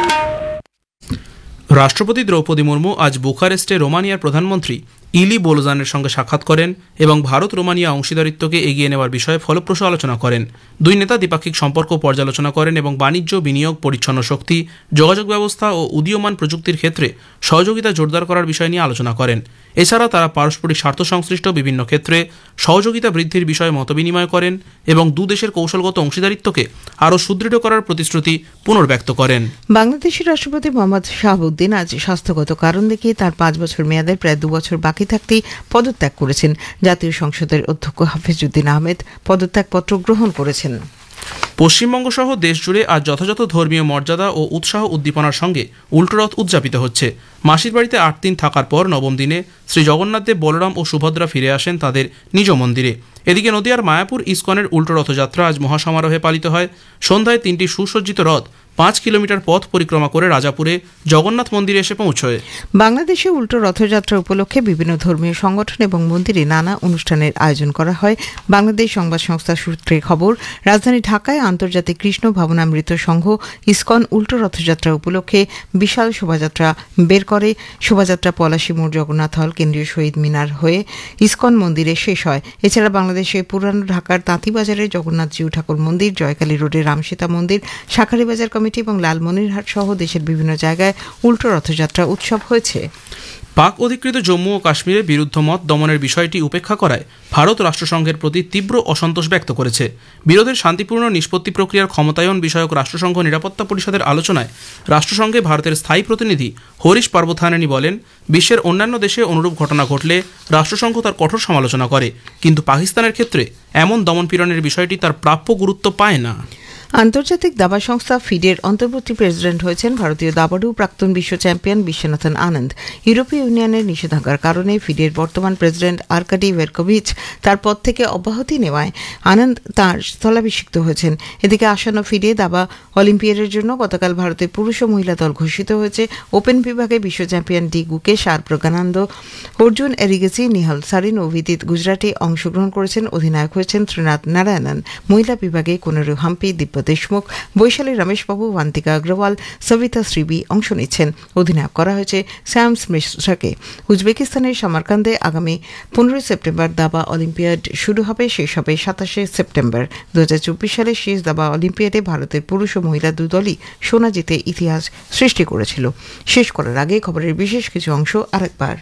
রাষ্ট্রপতি দ্রৌপদী মুর্মু আজ বুখারেস্টে রোমানিয়ার প্রধানমন্ত্রী ইলি বোলজানের সঙ্গে সাক্ষাৎ করেন এবং ভারত রোমানিয়া অংশীদারিত্বকে এগিয়ে নেওয়ার বিষয়ে ফলপ্রসূ আলোচনা করেন। দুই নেতা দ্বিপাক্ষিক সম্পর্ক পর্যালোচনা করেন এবং বাণিজ্য, বিনিয়োগ, পরিচ্ছন্ন শক্তি, যোগাযোগ ব্যবস্থা ও উদীয়মান প্রযুক্তির ক্ষেত্রে সহযোগিতা জোরদার করার বিষয় নিয়ে আলোচনা করেন। এছাড়া তারা পারস্পরিক স্বার্থ সংশ্লিষ্ট বিভিন্ন ক্ষেত্রে সহযোগিতা বৃদ্ধির বিষয়ে মতবিনিময় করেন এবং দুদেশের কৌশলগত অংশীদারিত্বকে আরও সুদৃঢ় করার প্রতিশ্রুতি পুনর্ব্যক্ত করেন। বাংলাদেশের রাষ্ট্রপতি মোহাম্মদ শাহাবুদ্দিন আজ স্বাস্থ্যগত কারণ দেখিয়ে তার 5 বছর মেয়াদের প্রায় 2 বছর বাকি থাকতেই পদত্যাগ করেছেন। জাতীয় সংসদের অধ্যক্ষ হাফিজউদ্দিন আহমেদ পদত্যাগপত্র গ্রহণ করেছেন। পশ্চিমবঙ্গ সহ দেশজুড়ে আজ যথাযথ ধর্মীয় মর্যাদা ও উৎসাহ উদ্দীপনার সঙ্গে উল্টোরথ উদযাপিত হচ্ছে। মাসির বাড়িতে 8 দিন থাকার পর নবম দিনে শ্রী জগন্নাথদেব, বলরাম ও সুভদ্রা ফিরে আসেন তাদের নিজ মন্দিরে। এদিকে নদিয়ার মায়াপুর ইসকনের উল্টো রথযাত্রা আজ মহাসমারোহে পালিত হয়। সন্ধ্যায় 3টি সুসজ্জিত রথ 5 কিলোমিটার পথ পরিক্রমা করে রাজাপুরে জগন্নাথ মন্দিরে এসে পৌঁছয়। বাংলাদেশে উল্টো রথযাত্রা উপলক্ষে বিভিন্ন ধর্মীয় সংগঠন এবং মন্দিরে নানা অনুষ্ঠানের আয়োজন করা হয়। বাংলাদেশ সংবাদ সংস্থা সূত্রে খবর, রাজধানী ঢাকায় আন্তর্জাতিক কৃষ্ণ ভাবনামৃত সংঘ ইসকন উল্টো রথযাত্রা উপলক্ষে বিশাল শোভাযাত্রা বের করে। শোভাযাত্রা পলাশী মোড়, জগন্নাথ হল, কেন্দ্রীয় শহীদ মিনার হয়ে ইসকন মন্দিরে শেষ হয়। এছাড়া বাংলাদেশে পুরানো ঢাকার তাঁতিবাজারে জগন্নাথ জিউ ঠাকুর মন্দির, জয়কালী রোডে রামসীতা মন্দির, শাঁখারীবাজার কমিটি এবং লালমনিরহাট সহ দেশের বিভিন্ন জায়গায় উল্টো রথযাত্রা উৎসব হয়েছে। পাক অধিকৃত জম্মু ও কাশ্মীরে বিরুদ্ধ মত দমনের বিষয়টি উপেক্ষা করায় ভারত রাষ্ট্রসংঘের প্রতি তীব্র অসন্তোষ ব্যক্ত করেছে। বিরোধের শান্তিপূর্ণ নিষ্পত্তি প্রক্রিয়ার ক্ষমতায়ন বিষয়ক রাষ্ট্রসংঘ নিরাপত্তা পরিষদের আলোচনায় রাষ্ট্রসংঘে ভারতের স্থায়ী প্রতিনিধি হরিশ পার্বথানেনি বলেন, বিশ্বের অন্যান্য দেশে অনুরূপ ঘটনা ঘটলে রাষ্ট্রসংঘ তার কঠোর সমালোচনা করে, কিন্তু পাকিস্তানের ক্ষেত্রে এমন দমনপীড়নের বিষয়টি তার প্রাপ্য গুরুত্ব পায় না। আন্তর্জাতিক দাবা সংস্থা ফিডের অন্তর্বর্তী প্রেসিডেন্ট হয়েছেন ভারতীয় দাবাড়ু প্রাক্তন বিশ্ব চ্যাম্পিয়ন বিশ্বনাথন আনন্দ। ইউরোপীয় ইউনিয়নের নিষেধাজ্ঞার কারণে ফিডের বর্তমান প্রেসিডেন্ট আর্কাডি ভেরকোভিচ তার পদ থেকে অব্যাহতি নেওয়ায় আনন্দ তাঁর স্থলাভিষিক্ত হয়েছেন। এদিকে আসন্ন ফিডে দাবা অলিম্পিয়াডের জন্য গতকাল ভারতের পুরুষ ও মহিলা দল ঘোষিত হয়েছে। ওপেন বিভাগে বিশ্ব চ্যাম্পিয়ন ডি গুকেশ, আর প্রজ্ঞানন্দ, অর্জুন এরিগেসি, নিহাল সারিন ও ভিদিত গুজরাটি অংশগ্রহণ করেছেন। অধিনায়ক হয়েছেন ত্রিনাথ নারায়ণন। মহিলা বিভাগে কোনেরু হাম্পি, দিব্য দেশমুখ, বৈশালী রমেশবাবু, বান্তিকা অগ্রওয়াল, সবিতা শ্রীবি অংশ নিচ্ছেন। অধিনায়ক করা হয়েছে শ্যাম মিশ্রাকে। উজবেকিস্তানের সামারকান্দে আগামী 15 সেপ্টেম্বর দাবা অলিম্পিয়াড শুরু হবে, শেষ হবে 27 সেপ্টেম্বর। 2024 সালে শেষ দাবা অলিম্পিয়াডে ভারতের পুরুষ ও মহিলা দুদলই সোনা জিতে ইতিহাস সৃষ্টি করেছিল। শেষ করার আগে খবরের বিশেষ কিছু অংশ আরেকবার।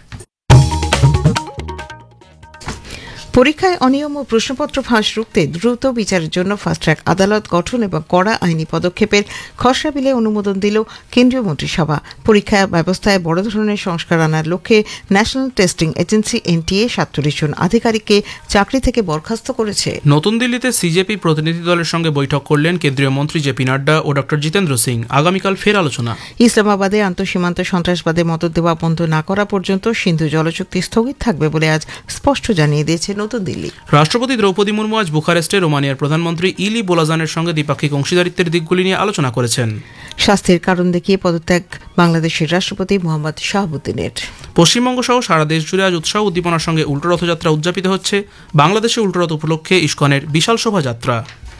পরীক্ষায় অনিয়ম ও প্রশ্নপত্র ফাঁস রুখতে দ্রুত বিচারের জন্য ফাস্ট ট্র্যাক আদালত গঠন এবং কড়া আইনি পদক্ষেপের খসড়া বিলে অনুমোদন দিল কেন্দ্রীয় মন্ত্রিসভা। পরীক্ষা ব্যবস্থায় বড় ধরনের সংস্কার আনার লক্ষ্যে ন্যাশনাল টেস্টিং এজেন্সি এনটিএ 47 জন আধিকারিককে চাকরি থেকে বরখাস্ত করেছে। নতুন দিল্লিতে সিজেপি প্রতিনিধি দলের সঙ্গে বৈঠক করলেন কেন্দ্রীয় মন্ত্রী জেপি নাড্ডা ও ডক্টর জিতেন্দ্র সিং। আগামীকাল ফের আলোচনা। ইসলামাবাদে আন্তঃসীমান্ত সন্ত্রাসবাদে মদত দেওয়া বন্ধ না করা পর্যন্ত সিন্ধু জলচুক্তি স্থগিত থাকবে বলে আজ স্পষ্ট জানিয়ে দিয়েছে নতুন দিল্লি। রাষ্ট্রপতি দ্রৌপদী মুর্মু আজ বুখারেস্টে রোমানিয়ার প্রধানমন্ত্রী ইলি বোলাজানের সঙ্গে দ্বিপাক্ষিক অংশীদারিত্বের দিকগুলি নিয়ে আলোচনা করেছেন। স্বাস্থ্যের কারণ দেখিয়ে পদত্যাগ বাংলাদেশের রাষ্ট্রপতি মোহাম্মদ শাহাবুদ্দিনের। পশ্চিমবঙ্গ সহ সারা দেশ জুড়ে আজ উৎসাহ উদ্দীপনার সঙ্গে উল্টো রথযাত্রা উদযাপিত হচ্ছে। বাংলাদেশে উল্টো রথ উপলক্ষে ইসকনের বিশাল শোভাযাত্রা।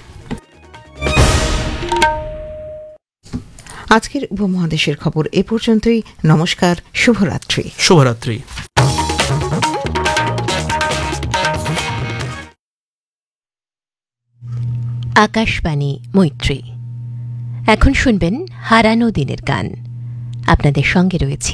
আজকের উপমহাদেশের খবর এ পর্যন্তই। নমস্কার, শুভরাত্রি। শুভরাত্রি। আকাশবাণী মৈত্রী। এখন শুনবেন হারানো দিনের গান। আপনাদের সঙ্গে রয়েছি